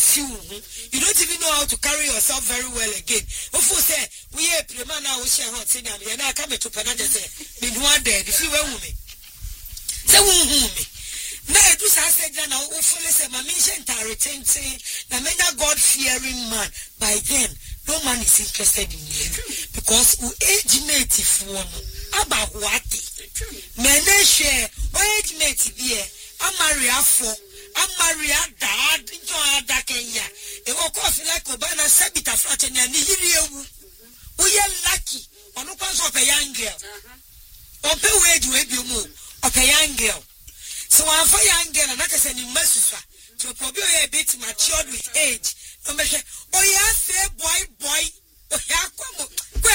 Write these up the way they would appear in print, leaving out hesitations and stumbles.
few. You don't even know how to carry yourself very well again. Of course, we are prima now, we share hot in and I come to Panada say, been one day, if you were me. Say, me. Now, I do say that now, hopefully, say, my mission, retain saying, the mega God fearing man, by then, no man is interested in you. Because we age native one, about what? Mene share, age native here, I'm Maria for. I'm Maria dad, enjoy that Kenya. It will cost like Obana Sabita Fratchen and Nigeria. We are lucky on the cause of a young girl. On pay wage will be more of a young girl. So I'm for young girl and I can send you messages to probably a bit matured with age. No matter, oh, yeah, say boy, oh, yeah, come on.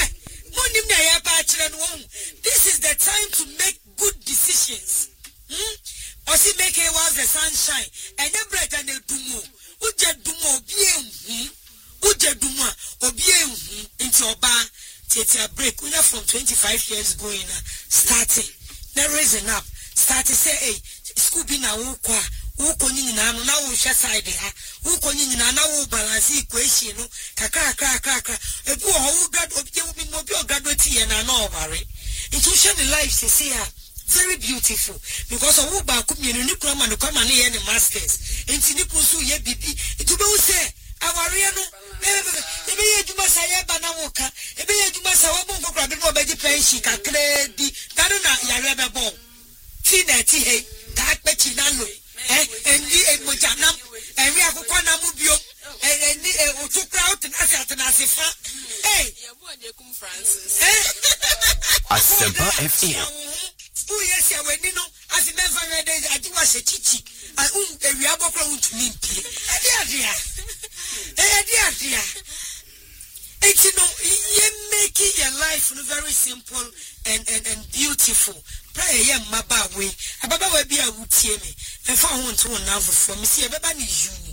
This is the time to make good decisions. Osi make it was the sunshine and the bread and the dumo. Uje dumo uje dumo into your bar. Take a break. We are from 25 years going starting. Now raising up. Starting say, hey, school be now uko nyinyi na usha side ha. Uko nyinyi na balance equation no. Kakra. Ebu ho graduate here na no worry. Intuition in life say very beautiful because of who back community come and come and any masters into the pursue ye bibi it will say our no ebe ye duma say banawoka ebe ye duma say wo bonko kra be no be pension kakra di tanu na yare be bon ti na ti he ka pechi na lo endi emojanam enwi akoko na mu bio endi otu crowd na asifa Francis Asempa FM. Oh yes, I went in. As a never read it, I do was a chichi. I we are going to meet you. Dear. It's you making your life very simple and beautiful. Pray my way. A baba will be a wood me. And found one to another for me. See a baby you.